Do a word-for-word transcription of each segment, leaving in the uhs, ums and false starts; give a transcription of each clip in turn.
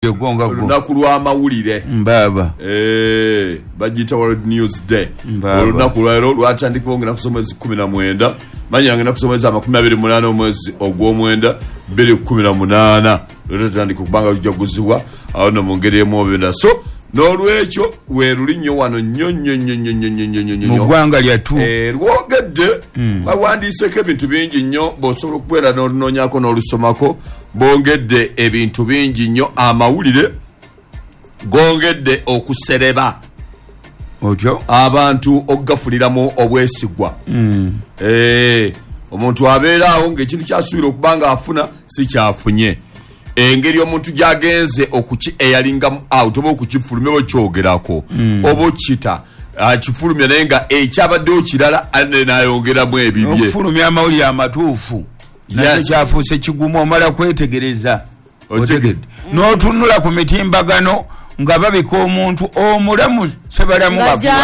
gonga go lunaku lwa mawulire mbaba eh bagita World News Day lunaku lwa lwatandika ngena kusoma mwezi kumi na mwenda manya ngena kusoma mwezi makumi abiri na munana mwezi ogw'omwenda bbiri kumi na munana lwatandika kubanga lujaguzibwa awo no mungere mobenda so n'olwekyo werulinyo wano nnyo nnyo nnyo nnyo nnyo nnyo nnyo mu ggwanga lyatu eh lwogedde bawandiiseko ebintu bingi nnyo b'osobola okubeera n'olunoonyako n'olusomako bongedde ebintu bingi nnyo amawulire gongedde okusereba otyo abantu okugafuliramu obwesigwa eh omuntu abeeraawo ng'ekintu kyasuubira okubanga afuna si kyafunye engeri omuntu gyagenze okuki eyalingamu out oba okukifulumya oba kyogerako oba okita kifulumya naye nga ekyabaddewo kirala nayongeramu ebibye okufulumya amawulire amatuufu nakyo kyafuuse kigumu omala kwetegereza n'otunula ku mitimbagano nga babika omuntu omulamu sebalamu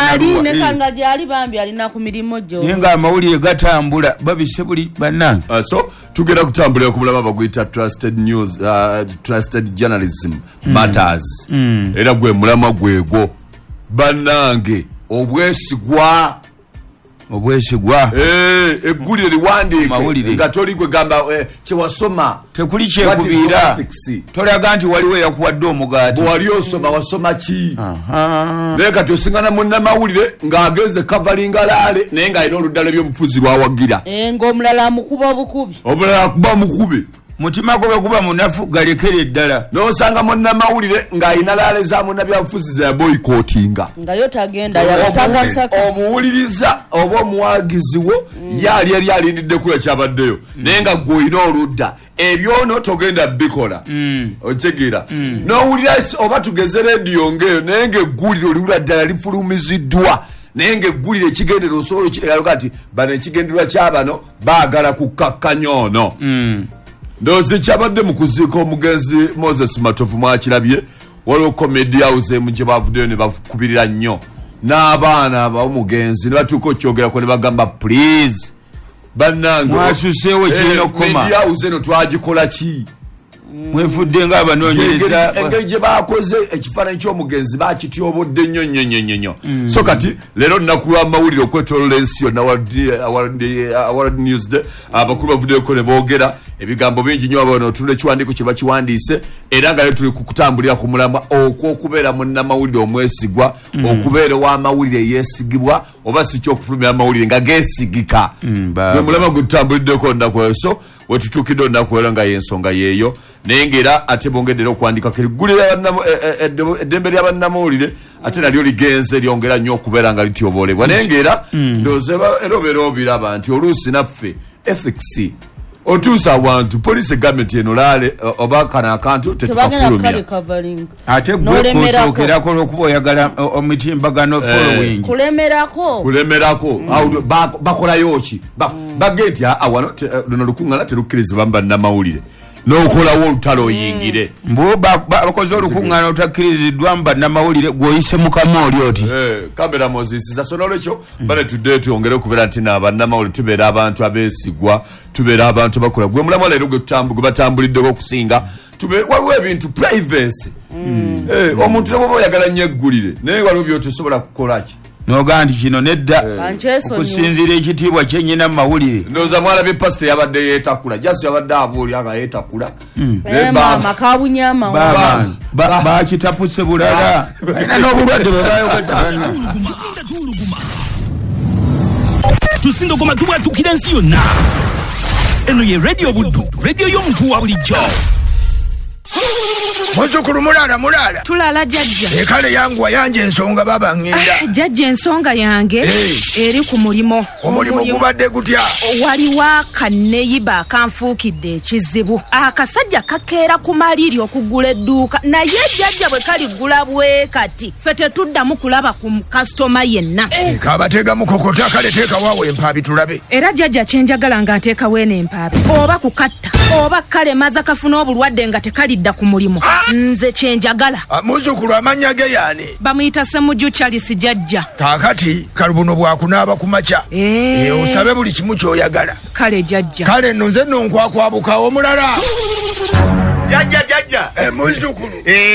nga gyali bambi alina ku mirimu gyo naye nga amawulire gatambula babise buli bannange uh, so tugenda kutambulira ku mulama baguyita trusted news uh, trusted journalism mm. matters mm. era gwe mulama gwego bannange obwesigwa obwesigwa eh eggulire liwandiike nga toli gwe gamba eh, kyewasoma tekuli kyekubiira tolaga nti waliwo yakuwadde omugaati bwali osoma wasoma ki naye kati osingana munnamawulire ng'agenze kavalinga laale naye ng'alina oluddala by'omufuzi lwawagira ng'omulala amukuba bukubi omulala akuba mukubi mutima gwe kuba munafu galekere eddala n'osanga munnamawulire ng'alina laale za munnabyabufuzi za boycottinga nga yo tagenda yatawasaka omuwuliriza oba omuwagizi wo yali yali alindidde kula kyabaddeyo naye nga gw'olina oludda ebyono togenda bikola otegeera n'owulira oba tugeze rediyo ng'eyo naye ng'eggulire oliwula ddala lifulumiziddwa naye ng'eggulire ekigendera osobola okitegeera kati bano ekigendererwa kyabano baagala kukakkanya ono ndoze kyabadde mu kuziika omugenzi Moses Matovu mwakirabye waliwo comedy house mu gye bavuddeyo ne bakubirira nnyo n'abaana ab'omugenzi ne batuuka okyogerako ne bagamba please bannange mwasuseewo kirina okukoma media house eno twagikola ki mwefudde ng'abanoonyereza engeri gye baakoze ekifaananyi ky'omugenzi baakityobodde nnyo nnyo nnyo nnyo nnyo so kati leero nnaku lw'amawulire okwetoloola ensi yonna World News Day abakulu bavuddeko ne boogera ebigambo bingi nnyo abano otunula ekiwandiiko kye bakiwandiise era nga tuli kukutambulira ku mulamwa okw'okubeera munnamawulire omwesigwa okubeera ow'amawulire yeesigibwa oba si kyokufulumya amawulire nga geesigika gwe mulamwa gwe tutambuliddeko nnaku eyo so wetutuukidde olunaku era nga y'ensonga yeeyo naye ng'era ate bongeddera okuwandikako eggulira eddembe ly'abannamawulire ate nalyo ligenze lyongera nnyo okubeera nga lityoboolebwa naye ng'era ndowooza era obeera obiraba nti oluusi naffe ethics otuusa awantu poliisi gavumenti eno laale oba kano akantu tetukafulumya ate gwe kusookerako olwokuba oyagala omitimbagano following kulemerako kulemerako bakolayo ki bagge nti awano luno lukuŋŋaana terukkirizibwamu bannamawulire n'okolawo olutalo oyingire mbu bakoze olukuŋŋaana olutakkiriziddwamu bannamawulire gw'oyise mukama oli oti kamera mozisiza so n'olwekyo bane tuddeyo tuyongere okubeera nti nabannamawulire tubeera abantu abeesigwa tubeera abantu bakola gwe mulamu leero gwe batambuliddeko okusinga waliwo ebintu privacy omuntu ne bwoba oyagala nnyo eggulire naye waliwo byotosobola kukolaki noga nti kino nedda okusinziira ekitiibwa kyennyina mu mawulire ndowooza mwalabye pasita yabadde yeetakula jasi yabadde abooli aga yeetakula makabunyama bakitapuse bulala alina n'obulwadde bwebayogeza tusindogoma tubwatukira ensi yonna eno ye rediyo buddu rediyo y'omuntu wa bulijjo Muzukulu mulala mulala tulala jajja ekale yangu wayanje ensonga baba ngenda ah, jajja ensonga yange hey. Eri ku mulimo omulimo gubadde gutya waliwo akaneyiba akanfuukidde ekizibu akasajja kakeera ku maliri okugula edduuka naye jajja bwe kaligula bwe kati ffe tetuddamu kulaba ku kasitoma yenna hey. Kabatega mukokota kale teeka waawe empaabi tulabe era jajja kyenjagala nga nteeka weene empaabi oba kukatta oba kale maza kafuna obulwadde nga tekalidda ku mulimo ah. Nze kyenjagala muzukulu amanya ge yaani bamuyita Ssemujju Charles jajja kaakati kalubuno bwakunaaba ku makya e osabe buli kimu ky'oyagala kale jajja kale nno nze nno nkwakwabuka omulala jajja jajja muzukulu